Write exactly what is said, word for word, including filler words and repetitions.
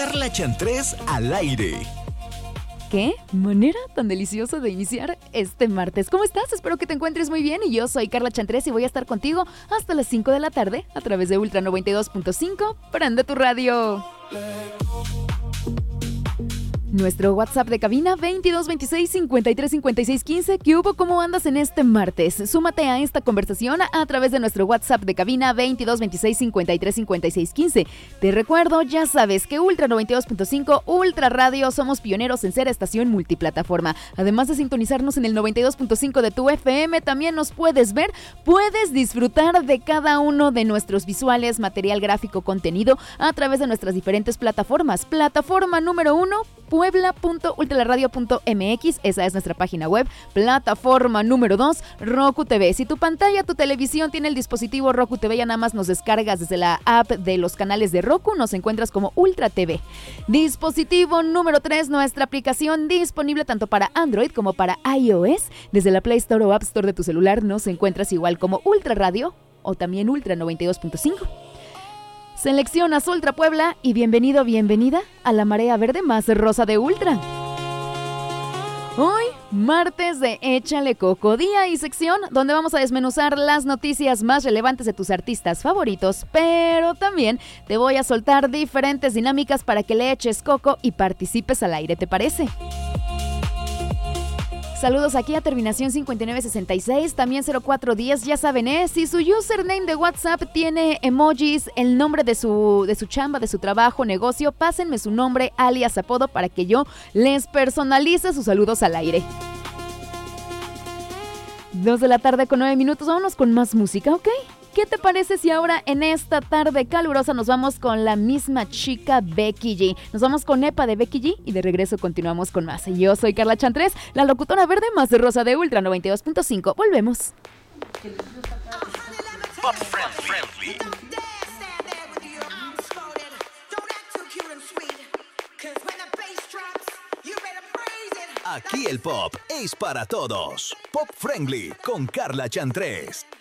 Carla Chantrés al aire. ¿Qué manera tan deliciosa de iniciar este martes? ¿Cómo estás? Espero que te encuentres muy bien y yo soy Carla Chantrés y voy a estar contigo hasta las cinco de la tarde a través de Ultra noventa y dos punto cinco. Prende tu radio. Nuestro WhatsApp de cabina veintidós veintiséis cincuenta y tres cincuenta y seis quince. ¿Qué hubo? ¿Cómo andas en este martes? Súmate a esta conversación a través de nuestro WhatsApp de cabina veintidós veintiséis cincuenta y tres cincuenta y seis quince. Te recuerdo, ya sabes que Ultra noventa y dos punto cinco, Ultra Radio, somos pioneros en ser estación multiplataforma. Además de sintonizarnos en el noventa y dos punto cinco de tu F M, también nos puedes ver, puedes disfrutar de cada uno de nuestros visuales, material gráfico, contenido a través de nuestras diferentes plataformas. Plataforma número uno, puebla punto ultraradio punto m x, esa es nuestra página web. Plataforma número dos, Roku T V. Si tu pantalla, tu televisión tiene el dispositivo Roku T V, ya nada más nos descargas desde la app de los canales de Roku, nos encuentras como Ultra T V. Dispositivo número tres, nuestra aplicación disponible tanto para Android como para iOS. Desde la Play Store o App Store de tu celular nos encuentras igual como Ultra Radio o también Ultra noventa y dos punto cinco. Seleccionas Ultra Puebla y bienvenido, bienvenida a la marea verde más rosa de Ultra. Hoy, martes de Échale Coco, día y sección donde vamos a desmenuzar las noticias más relevantes de tus artistas favoritos, pero también te voy a soltar diferentes dinámicas para que le eches coco y participes al aire, ¿te parece? Saludos aquí a terminación cincuenta y nueve sesenta y seis, también cero cuatro diez, ya saben, ¿eh? Si su username de WhatsApp tiene emojis, el nombre de su, de su chamba, de su trabajo, negocio, pásenme su nombre, alias, apodo, para que yo les personalice sus saludos al aire. Dos de la tarde con nueve minutos, vámonos con más música, ¿ok? ¿Qué te parece si ahora en esta tarde calurosa nos vamos con la misma chica Becky G? Nos vamos con Epa de Becky G y de regreso continuamos con más. Yo soy Carla Chantrés, la locutora verde más rosa de Ultra noventa y dos punto cinco. Volvemos. Pop Friendly. Aquí el pop es para todos. Pop Friendly con Carla Chantrés.